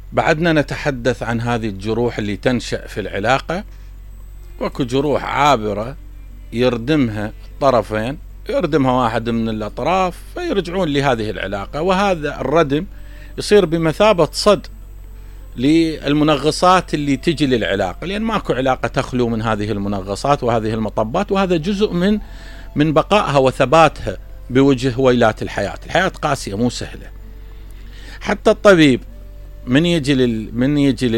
بعدنا نتحدث عن هذه الجروح اللي تنشأ في العلاقة. وكو جروح عابرة يردمها الطرفين، يردمها واحد من الأطراف فيرجعون لهذه العلاقة، وهذا الردم يصير بمثابة صد للمنغصات اللي تجي للعلاقة، لأن ماكو علاقة تخلو من هذه المنغصات وهذه المطبات، وهذا جزء من بقائها وثباتها بوجه ويلات الحياة. الحياة قاسية مو سهلة. حتى الطبيب من يجي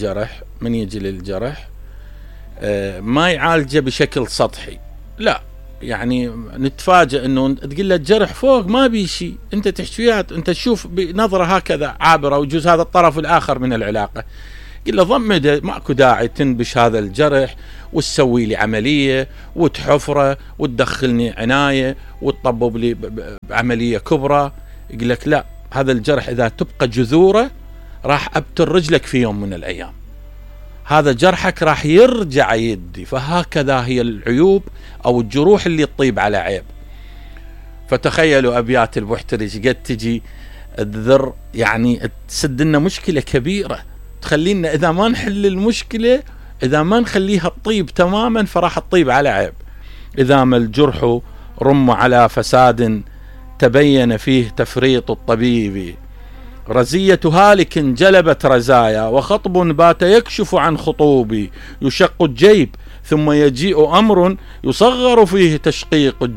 للجرح ما يعالجه بشكل سطحي، لا، يعني نتفاجئ انه تقول له الجرح فوق ما بي شيء، انت تحشويات، انت تشوف بنظرة هكذا عابرة، وجوز هذا الطرف الاخر من العلاقة قل له ضمده، ماكو داعي تنبش هذا الجرح وتسوي لي عملية وتحفره وتدخلني عناية وتطبب لي بعملية كبرى. يقول لك لا، هذا الجرح اذا تبقى جذوره راح ابتر رجلك في يوم من الايام، هذا جرحك راح يرجع يدي. فهكذا هي العيوب او الجروح اللي تطيب على عيب. فتخيلوا ابيات البحتري قد تجي تذر، يعني تسد لنا مشكلة كبيرة، تخلينا اذا ما نحل المشكلة، اذا ما نخليها تطيب تماما فراح تطيب على عيب. اذا ما الجرح رم على فساد تبين فيه تفريط الطبيب، رزية هالك جلبت رزايا، وخطب بات يكشف عن خطوبي، يشق الجيب ثم يجيء أمر يصغر فيه تشقيق